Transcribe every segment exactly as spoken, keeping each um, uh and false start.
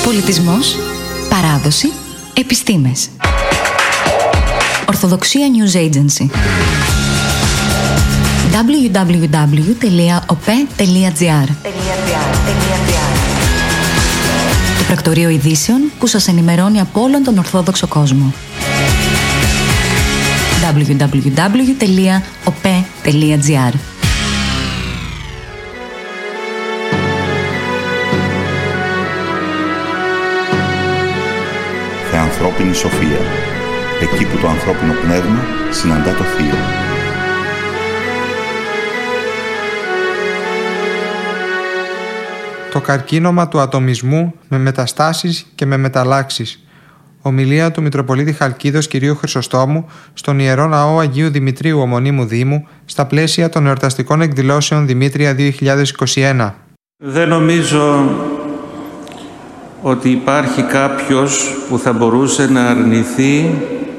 Πολιτισμός, παράδοση, επιστήμες. Ορθοδοξία News Agency. double-u double-u double-u τελεία ο π ε τελεία τζι άρ. Το πρακτορείο ειδήσεων που σας ενημερώνει από όλον τον Ορθόδοξο κόσμο. double-u double-u double-u τελεία ο π ε τελεία τζι άρ. Θεανθρώπινη σοφία. Εκεί που το ανθρώπινο πνεύμα συναντά το θείο. Το καρκίνωμα του ατομισμού με μεταστάσεις και με μεταλλάξεις. Ομιλία του Μητροπολίτη Χαλκίδος Κυρίου Χρυσοστόμου στον Ιερό Ναό Αγίου Δημητρίου Ομονίμου Δήμου στα πλαίσια των εορταστικών εκδηλώσεων Δημήτρια δύο χιλιάδες είκοσι ένα. Δεν νομίζω ότι υπάρχει κάποιος που θα μπορούσε να αρνηθεί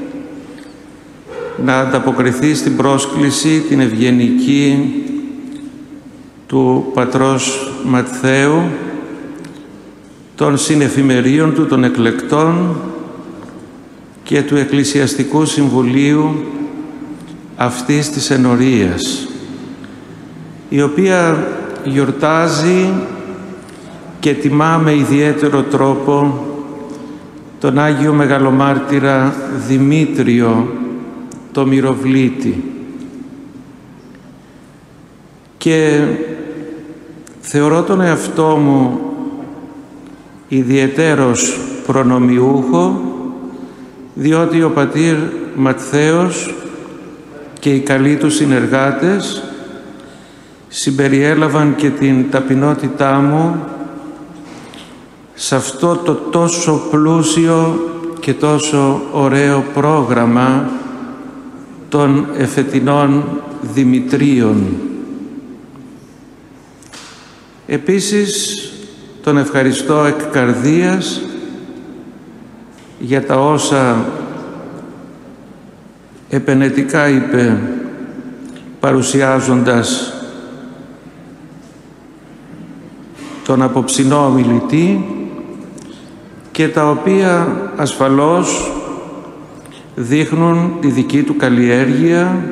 να ανταποκριθεί στην πρόσκληση την ευγενική του πατρός Ματθαίου, των συνεφημερίων του, των εκλεκτών και του Εκκλησιαστικού Συμβουλίου αυτής της ενορίας, η οποία γιορτάζει και τιμά με ιδιαίτερο τρόπο τον Άγιο Μεγαλομάρτυρα Δημήτριο το Μυροβλήτη. Και θεωρώ τον εαυτό μου ιδιαιτέρως προνομιούχο, διότι ο πατήρ Ματθαίος και οι καλοί του συνεργάτες συμπεριέλαβαν και την ταπεινότητά μου σε αυτό το τόσο πλούσιο και τόσο ωραίο πρόγραμμα των εφετινών Δημητρίων. Επίσης, τον ευχαριστώ εκ καρδίας για τα όσα επενετικά είπε παρουσιάζοντας τον απόψινό ομιλητή και τα οποία ασφαλώς δείχνουν τη δική του καλλιέργεια,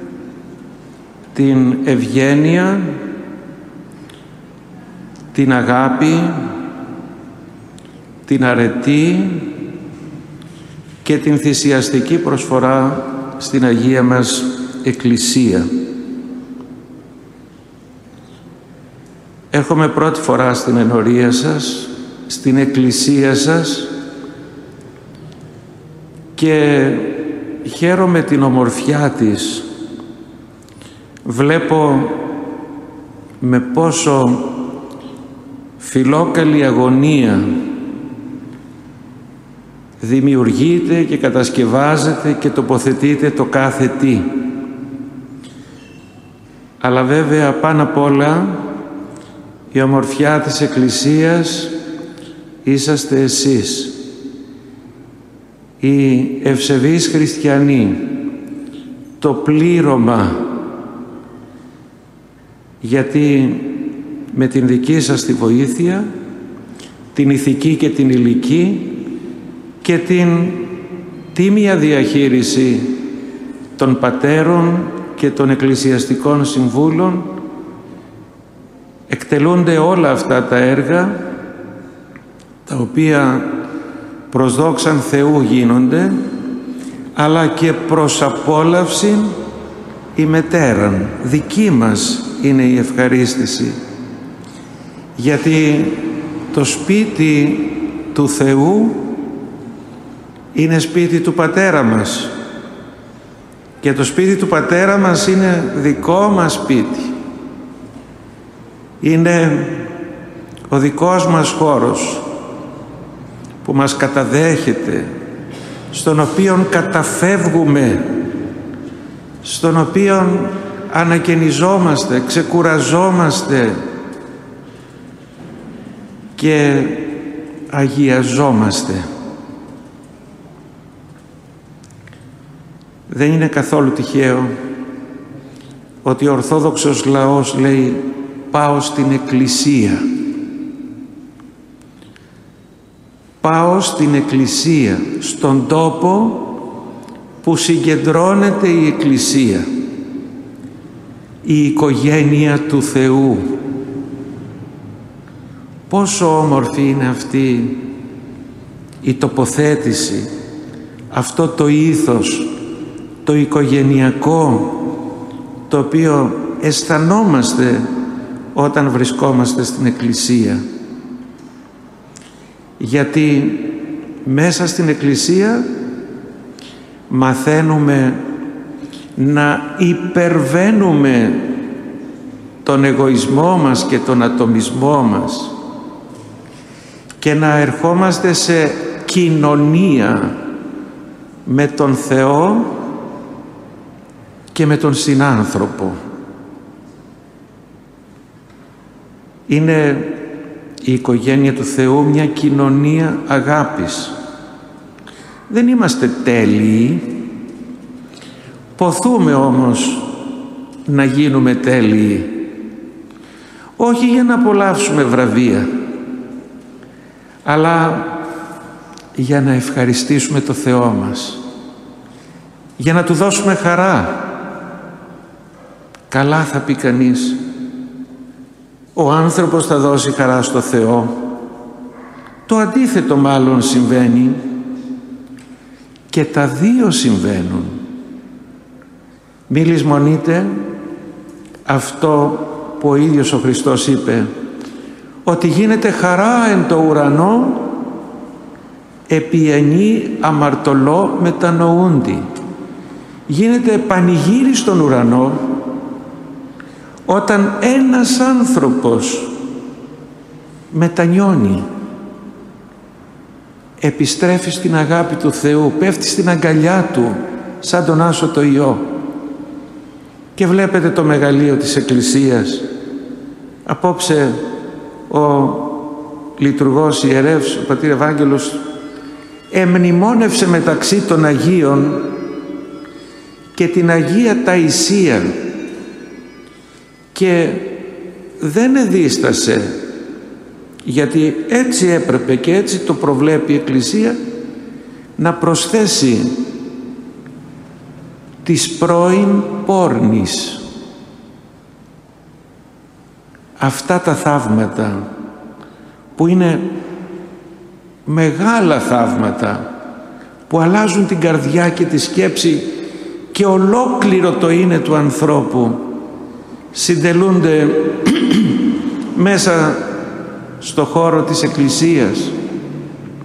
την ευγένεια, την αγάπη, την αρετή και την θυσιαστική προσφορά στην Αγία μας Εκκλησία. Έρχομαι πρώτη φορά στην ενορία σας, στην Εκκλησία σας, και χαίρομαι την ομορφιά της. Βλέπω με πόσο φιλόκαλη αγωνία δημιουργείται και κατασκευάζεται και τοποθετείται το κάθε τι. Αλλά βέβαια πάνω απ' όλα η ομορφιά της Εκκλησίας είσαστε εσείς, οι ευσεβείς χριστιανοί, το πλήρωμα, γιατί με την δική σας τη βοήθεια, την ηθική και την υλική και την τίμια διαχείριση των πατέρων και των εκκλησιαστικών συμβούλων, εκτελούνται όλα αυτά τα έργα, τα οποία προς δόξαν Θεού γίνονται, αλλά και προς απόλαυση ημετέραν. Δική μας είναι η ευχαρίστηση, γιατί το σπίτι του Θεού είναι σπίτι του Πατέρα μας και το σπίτι του Πατέρα μας είναι δικό μας σπίτι. Είναι ο δικός μας χώρος που μας καταδέχεται, στον οποίον καταφεύγουμε, στον οποίον ανακαινιζόμαστε, ξεκουραζόμαστε και αγιαζόμαστε. Δεν είναι καθόλου τυχαίο ότι ο Ορθόδοξος λαός λέει «πάω στην Εκκλησία». πάω στην Εκκλησία, στον τόπο που συγκεντρώνεται η Εκκλησία, η οικογένεια του Θεού. Πόσο όμορφη είναι αυτή η τοποθέτηση, αυτό το ήθος, το οικογενειακό, το οποίο αισθανόμαστε όταν βρισκόμαστε στην Εκκλησία. Γιατί μέσα στην Εκκλησία μαθαίνουμε να υπερβαίνουμε τον εγωισμό μας και τον ατομισμό μας και να ερχόμαστε σε κοινωνία με τον Θεό και με τον συνάνθρωπο. Είναι η οικογένεια του Θεού μια κοινωνία αγάπης. Δεν είμαστε τέλειοι, ποθούμε όμως να γίνουμε τέλειοι, όχι για να απολαύσουμε βραβεία, αλλά για να ευχαριστήσουμε το Θεό μας, για να Του δώσουμε χαρά. Καλά θα πει κανείς, ο άνθρωπος θα δώσει χαρά στο Θεό. Το αντίθετο μάλλον συμβαίνει, και τα δύο συμβαίνουν. Μη λησμονείτε αυτό που ο ίδιος ο Χριστός είπε, ότι γίνεται χαρά εν το ουρανό επί ενή αμαρτωλό μετανοούντι. Γίνεται πανηγύρι στον ουρανό όταν ένας άνθρωπος μετανιώνει, επιστρέφει στην αγάπη του Θεού, πέφτει στην αγκαλιά Του σαν τον Άσο το Υιό. Και βλέπετε το μεγαλείο της Εκκλησίας. Απόψε ο λειτουργός ιερεύς, ο πατήρ Ευάγγελος, εμνημόνευσε μεταξύ των Αγίων και την Αγία Ταϊσία και δεν εδίστασε, γιατί έτσι έπρεπε και έτσι το προβλέπει η Εκκλησία, να προσθέσει της πρώην πόρνης. Αυτά τα θαύματα που είναι μεγάλα θαύματα, που αλλάζουν την καρδιά και τη σκέψη και ολόκληρο το είναι του ανθρώπου, συντελούνται μέσα στο χώρο της Εκκλησίας.